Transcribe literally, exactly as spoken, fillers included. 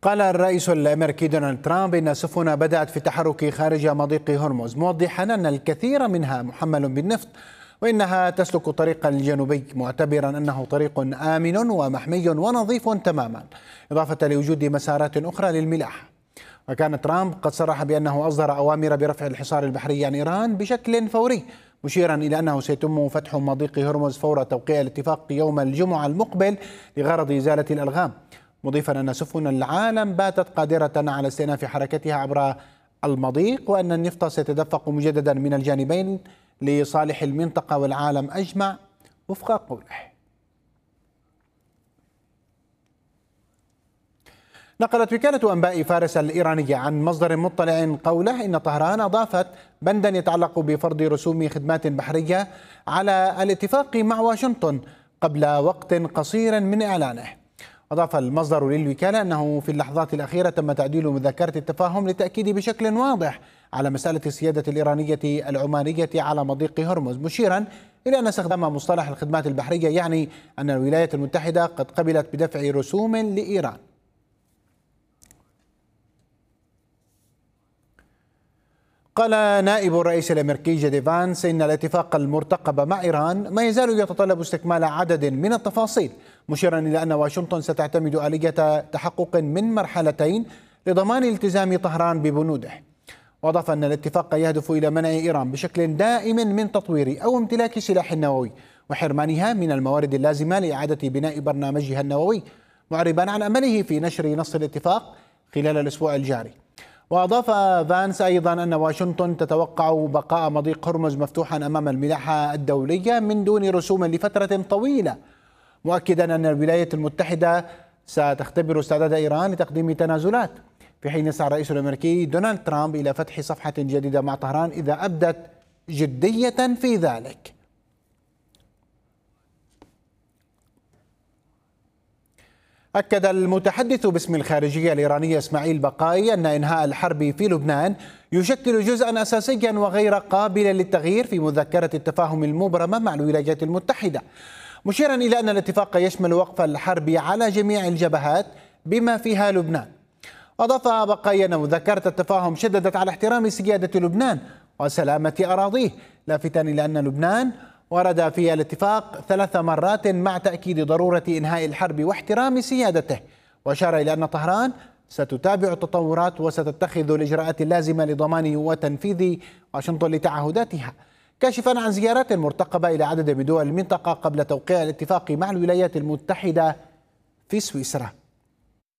قال الرئيس الأمريكي دونالد ترامب إن السفن بدأت في التحرك خارج مضيق هرمز، موضحا أن الكثير منها محمل بالنفط وإنها تسلك الطريق الجنوبي، معتبرا أنه طريق آمن ومحمي ونظيف تماما، إضافة لوجود مسارات أخرى للملاحة. وكان ترامب قد صرح بأنه أصدر أوامر برفع الحصار البحري عن إيران بشكل فوري، مشيرا إلى أنه سيتم فتح مضيق هرمز فور توقيع الاتفاق يوم الجمعة المقبل لغرض إزالة الألغام، مضيفا أن سفن العالم باتت قادرة على استئناف حركتها عبر المضيق، وأن النفط سيتدفق مجددا من الجانبين لصالح المنطقة والعالم أجمع وفق قوله. نقلت وكالة أنباء فارس الإيرانية عن مصدر مطلع قوله إن طهران أضافت بندا يتعلق بفرض رسوم خدمات بحرية على الاتفاق مع واشنطن قبل وقت قصير من إعلانه. أضاف المصدر للوكالة أنه في اللحظات الأخيرة تم تعديل مذكرة التفاهم للتأكيد بشكل واضح على مسألة السيادة الإيرانية العمانية على مضيق هرمز، مشيرا إلى أن استخدام مصطلح الخدمات البحرية يعني أن الولايات المتحدة قد قبلت بدفع رسوم لإيران. قال نائب الرئيس الأمريكي جدي فانس إن الاتفاق المرتقب مع إيران ما يزال يتطلب استكمال عدد من التفاصيل، مشيرا إلى أن واشنطن ستعتمد آلية تحقق من مرحلتين لضمان التزام طهران ببنوده. وأضاف أن الاتفاق يهدف إلى منع إيران بشكل دائم من تطوير أو امتلاك سلاح نووي وحرمانها من الموارد اللازمة لإعادة بناء برنامجها النووي، معربا عن أمله في نشر نص الاتفاق خلال الأسبوع الجاري. وأضاف فانس أيضا أن واشنطن تتوقع بقاء مضيق هرمز مفتوحا أمام الملاحة الدولية من دون رسوم لفترة طويلة، مؤكدا أن الولايات المتحدة ستختبر استعداد إيران لتقديم تنازلات، في حين يسعى الرئيس الأمريكي دونالد ترامب إلى فتح صفحة جديدة مع طهران إذا أبدت جدية في ذلك. أكد المتحدث باسم الخارجية الإيرانية إسماعيل بقائي أن إنهاء الحرب في لبنان يشكل جزءا أساسيا وغير قابل للتغيير في مذكرة التفاهم المبرمة مع الولايات المتحدة، مشيرا إلى أن الاتفاق يشمل وقف الحرب على جميع الجبهات بما فيها لبنان. أضاف بقائي أن مذكرة التفاهم شددت على احترام سيادة لبنان وسلامة أراضيه، لافتا إلى أن لبنان ورد في الاتفاق ثلاث مرات مع تأكيد ضرورة إنهاء الحرب واحترام سيادته، وأشار إلى أن طهران ستتابع التطورات وستتخذ الإجراءات اللازمة لضمان وتنفيذ واشنطن لتعهداتها، كاشفا عن زيارات مرتقبة إلى عدد من دول المنطقة قبل توقيع الاتفاق مع الولايات المتحدة في سويسرا.